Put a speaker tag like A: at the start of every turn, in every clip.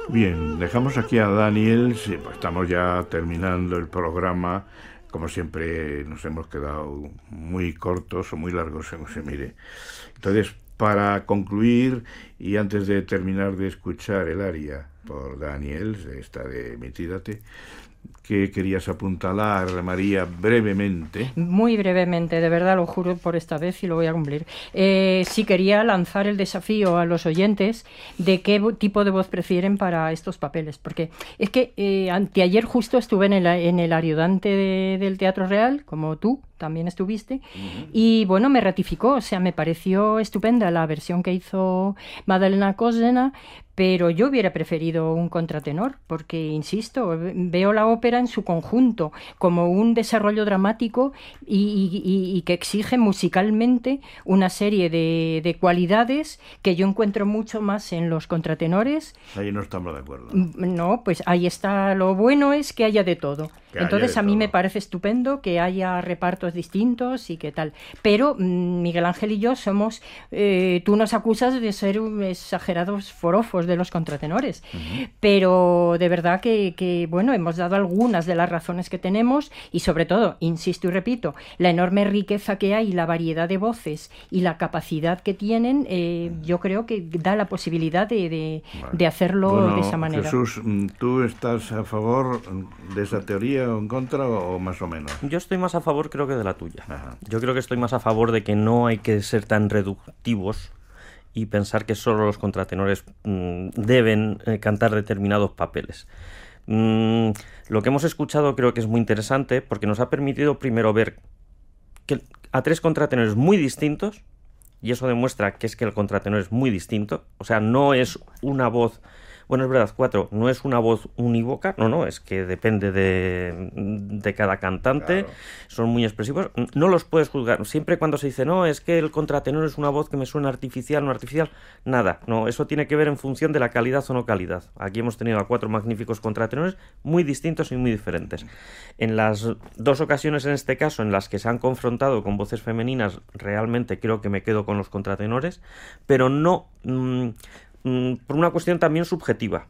A: Bien, dejamos aquí a Daniel, sí, pues estamos ya terminando el programa. Como siempre nos hemos quedado muy cortos o muy largos, según se mire. Entonces, para concluir y antes de terminar de escuchar el aria por Daniel, esta de Mitrídate, ¿qué querías apuntalar, María, brevemente?
B: Muy brevemente, de verdad, lo juro por esta vez y lo voy a cumplir. Sí quería lanzar el desafío a los oyentes de qué tipo de voz prefieren para estos papeles, porque es que anteayer justo estuve en el ayudante del Teatro Real, como tú también estuviste, y bueno, me ratificó, o sea, me pareció estupenda la versión que hizo Madalena Cosena, pero yo hubiera preferido un contratenor, porque, insisto, veo la ópera en su conjunto como un desarrollo dramático y que exige musicalmente una serie de cualidades que yo encuentro mucho más en los contratenores.
A: Ahí no estamos de acuerdo.
B: No, pues ahí está, lo bueno es que haya de todo. Entonces a mí me parece estupendo que haya repartos distintos y qué tal. Pero Miguel Ángel y yo somos, tú nos acusas de ser exagerados forofos de los contratenores, pero de verdad que, bueno, hemos dado algunas de las razones que tenemos y sobre todo, insisto y repito, la enorme riqueza que hay, la variedad de voces y la capacidad que tienen, yo creo que da la posibilidad de hacerlo de esa manera.
A: Jesús, ¿tú estás a favor de esa teoría o en contra o más o menos?
C: Yo estoy más a favor, creo que de la tuya.
A: Ajá.
C: Yo creo que estoy más a favor de que no hay que ser tan reductivos y pensar que solo los contratenores deben cantar determinados papeles. Lo que hemos escuchado creo que es muy interesante porque nos ha permitido primero ver que a tres contratenores muy distintos, y eso demuestra que es que el contratenor es muy distinto, o sea, no es una voz... Bueno, es verdad, cuatro, no es una voz unívoca, no, es que depende de cada cantante, claro. Son muy expresivos, no los puedes juzgar, siempre cuando se dice, no, es que el contratenor es una voz que me suena artificial, no artificial, nada, no, eso tiene que ver en función de la calidad o no calidad. Aquí hemos tenido a cuatro magníficos contratenores muy distintos y muy diferentes. En las dos ocasiones en este caso en las que se han confrontado con voces femeninas, realmente creo que me quedo con los contratenores, pero no... por una cuestión también subjetiva.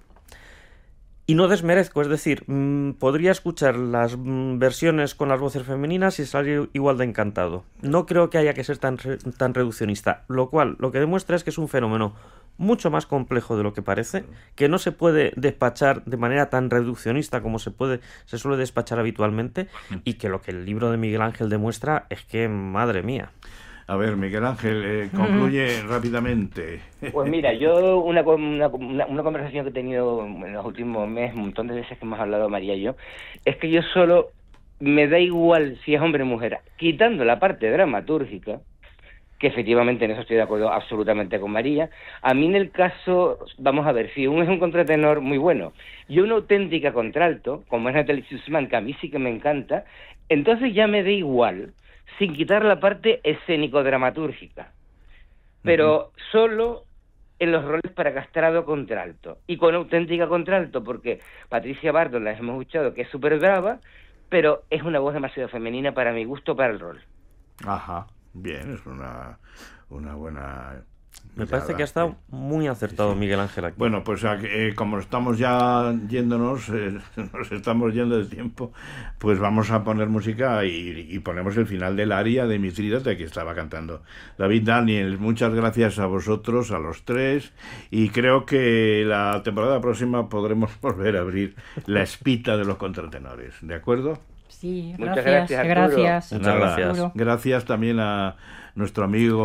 C: Y no desmerezco, es decir, podría escuchar las versiones con las voces femeninas y salir igual de encantado. No creo que haya que ser tan reduccionista, lo cual lo que demuestra es que es un fenómeno mucho más complejo de lo que parece, que no se puede despachar de manera tan reduccionista como se suele despachar habitualmente, y que lo que el libro de Miguel Ángel demuestra es que, madre mía.
A: A ver, Miguel Ángel, concluye rápidamente.
D: Pues mira, yo una conversación que he tenido en los últimos meses, un montón de veces que hemos hablado María y yo, es que yo solo, me da igual si es hombre o mujer, quitando la parte dramatúrgica, que efectivamente en eso estoy de acuerdo absolutamente con María. A mí en el caso, vamos a ver, si uno es un contratenor muy bueno y una auténtica contralto, como es Nathalie Sussman, que a mí sí que me encanta, entonces ya me da igual, sin quitar la parte escénico-dramatúrgica, pero solo en los roles para castrado contralto, y con auténtica contralto, porque Patricia Bardot la hemos escuchado, que es súper brava, pero es una voz demasiado femenina para mi gusto, para el rol.
A: Ajá, bien, es una buena...
C: Me parece que ha estado muy acertado, sí. Miguel Ángel aquí.
A: Bueno, pues como estamos ya yéndonos, nos estamos yendo de tiempo, pues vamos a poner música y ponemos el final del aria de Mitrídate que estaba cantando David Daniel. Muchas gracias a vosotros, a los tres, y creo que la temporada próxima podremos volver a abrir la espita de los contratenores, ¿de acuerdo?
B: Sí,
D: gracias.
B: Gracias.
C: Muchas gracias.
A: Gracias también a nuestro amigo